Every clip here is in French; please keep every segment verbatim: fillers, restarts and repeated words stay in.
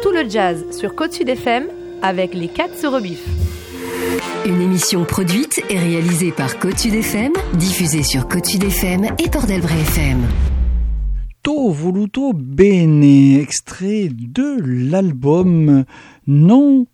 tout le jazz sur Côte Sud F M avec les quatre sur Rebif. Une émission produite et réalisée par Côte Sud F M, diffusée sur Côte Sud F M et Port d'Albret F M. To voluto bene, extrait de l'album Non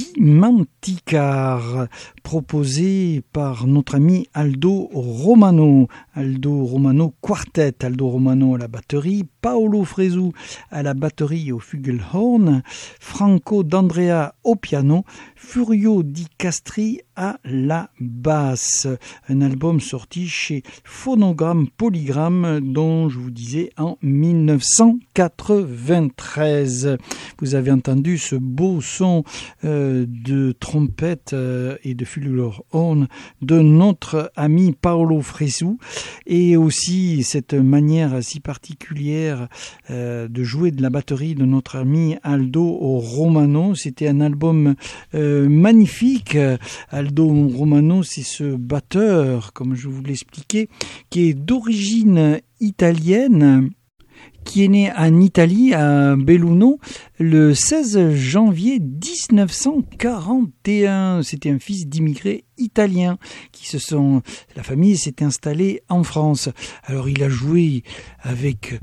Dimenticar, proposé par notre ami Aldo Romano. Aldo Romano Quartet, Aldo Romano à la batterie, Paolo Fresu à la batterie au flugelhorn, Franco D'Andrea au piano, Furio Di Castri à la basse. Un album sorti chez Phonogram Polygram, dont je vous disais en dix-neuf cent quatre-vingt-treize. Vous avez entendu ce beau son euh, de trompette euh, et de flugelhorn de notre ami Paolo Fresu, et aussi cette manière si particulière euh, de jouer de la batterie de notre ami Aldo Romano. C'était un album euh, magnifique. Aldo Romano, c'est ce batteur, comme je vous l'expliquais, qui est d'origine italienne, qui est né en Italie, à Belluno, le seize janvier dix-neuf cent quarante et un. C'était un fils d'immigrés italiens qui se sont... La famille s'est installée en France. Alors il a joué avec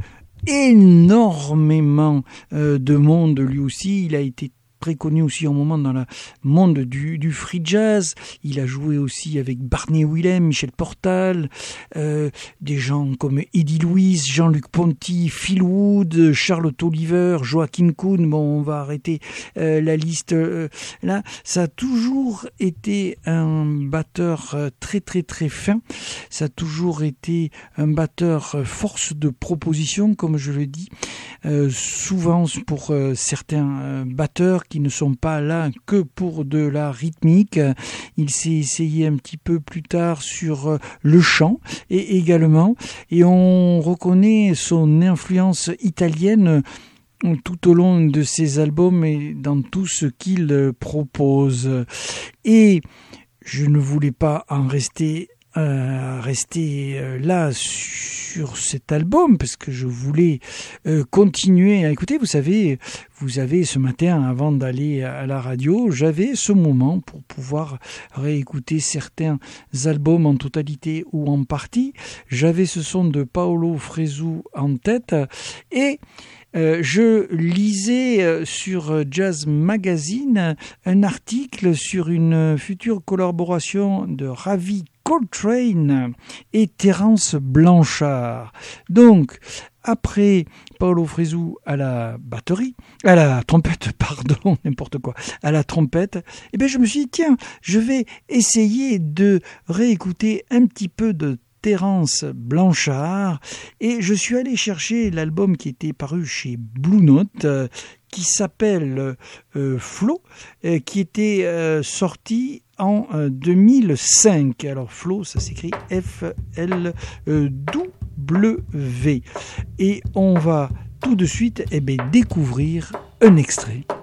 énormément euh, de monde lui aussi. Il a été très connu aussi un moment dans le monde du, du free jazz. Il a joué aussi avec Barney Willem, Michel Portal, euh, des gens comme Eddie Louis, Jean-Luc Ponty, Phil Wood, Charlotte Oliver, Joachim Kuhn. Bon, on va arrêter euh, la liste euh, là. Ça a toujours été un batteur euh, très très très fin. Ça a toujours été un batteur euh, force de proposition, comme je le dis. Euh, souvent pour euh, certains euh, batteurs qui ne sont pas là que pour de la rythmique. Il s'est essayé un petit peu plus tard sur euh, le chant et également, et on reconnaît son influence italienne tout au long de ses albums et dans tout ce qu'il propose. Et je ne voulais pas en rester Euh, rester euh, là sur cet album parce que je voulais euh, continuer à écouter. Vous savez, vous avez ce matin, avant d'aller à la radio, j'avais ce moment pour pouvoir réécouter certains albums en totalité ou en partie. J'avais ce son de Paolo Fresu en tête et Euh, je lisais euh, sur Jazz Magazine un article sur une future collaboration de Ravi Coltrane et Terence Blanchard. Donc, après Paolo Fresu à la batterie, à la trompette, pardon, n'importe quoi, à la trompette, eh bien je me suis dit, tiens, je vais essayer de réécouter un petit peu de Terence Blanchard, et je suis allé chercher l'album qui était paru chez Blue Note, euh, qui s'appelle euh, Flow, euh, qui était euh, sorti en euh, deux mille cinq. Alors Flow, ça s'écrit F L W, et on va tout de suite eh bien, découvrir un extrait.